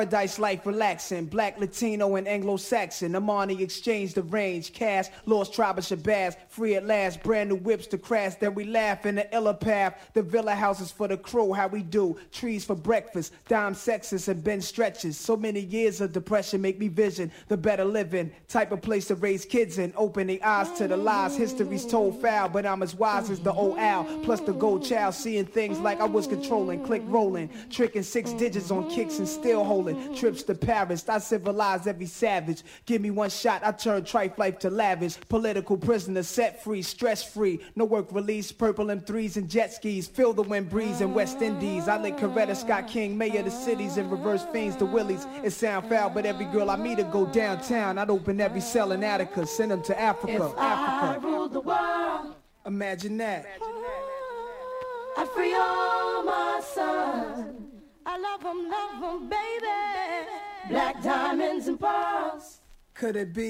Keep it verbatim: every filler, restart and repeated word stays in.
Paradise life relaxing, black, Latino, and Anglo-Saxon. Amani exchanged the range, cash, lost tribe of Shabazz, free at last, brand new whips to crash. Then we laugh in the illa path. The villa houses for the crew, how we do. Trees for breakfast, dime sexes and Ben stretches. So many years of depression make me vision the better living. Type of place to raise kids in, opening eyes to the lies. History's told foul, but I'm as wise as the old owl. Plus the gold child, seeing things like I was controlling, click rolling, tricking six digits on kicks and still holding. Trips to Paris, I civilize every savage. Give me one shot, I turn trife life to lavish. Political prisoner, set free, stress free. No work release, purple M threes and jet skis. Feel the wind breeze in West Indies. I lick Coretta Scott King, mayor of the cities, and reverse fiends to Willies. It sound foul, but every girl I meet to go downtown. I'd open every cell in Attica, send them to Africa. If Africa. I ruled the world, imagine that. I'd free all my sons. I love them, love them, baby. Black diamonds and pearls. Could it be?